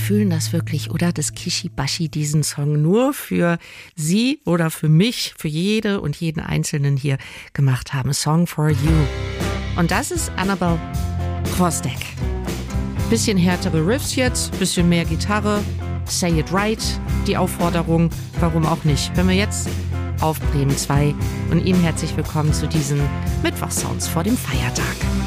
fühlen das wirklich, oder? Dass Kishi-Bashi diesen Song nur für Sie oder für mich, für jede und jeden Einzelnen hier gemacht haben. A Song for You. Und das ist Annabel Kwastek. Bisschen härtere Riffs jetzt, bisschen mehr Gitarre. Say it right, die Aufforderung, warum auch nicht. Hören wir jetzt auf Bremen 2 und Ihnen herzlich willkommen zu diesen Mittwochssounds vor dem Feiertag.